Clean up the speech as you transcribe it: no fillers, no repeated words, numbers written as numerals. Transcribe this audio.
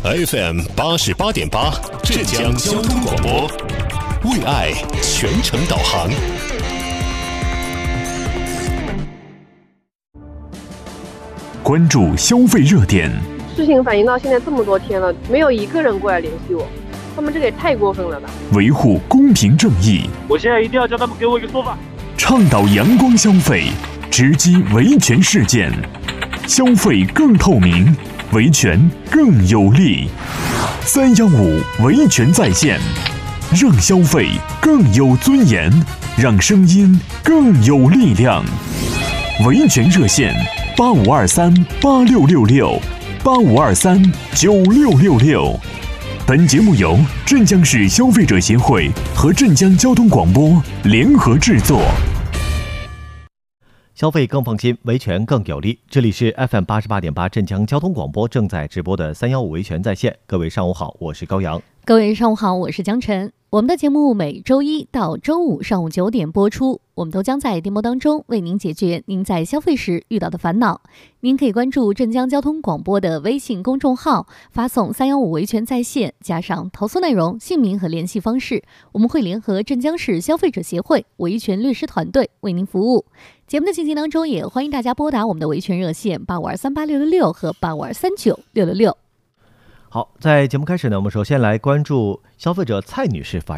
FM 88.8浙江交通广播，为爱全程导航。 关注消费热点。 事情反映到现在这么多天了，没有一个人过来联系我，他们这个也太过分了吧！ 维护公平正义。 我现在一定要叫他们给我一个说法。 倡导阳光消费，直击维权事件，消费更透明，维权更有力。315维权在线，让消费更有尊严，让声音更有力量。维权热线85238666，85239666。本节目由镇江市消费者协会和镇江交通广播联合制作。 消费更放心，维权更有力。这里是 FM 88.8镇江交通广播正在直播的315维权在线。各位上午好，我是高阳。 各位上午好，我是江晨。我们的节目每周一到周五上午9点播出，我们都将在电波当中为您解决您在消费时遇到的烦恼。您可以关注镇江交通广播的微信公众号，发送315维权在线，加上投诉内容、姓名和联系方式，我们会联合镇江市消费者协会维权律师团队为您服务。节目的进行当中，也欢迎大家拨打我们的维权热线85238666和85239666。 好，在节目开始呢，我们首先来关注消费者蔡女士发